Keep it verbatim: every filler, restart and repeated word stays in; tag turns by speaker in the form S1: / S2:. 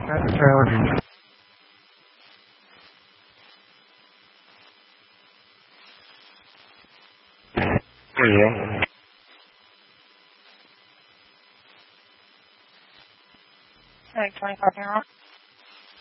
S1: That's the trailer. Yeah.
S2: Like twenty-five year old.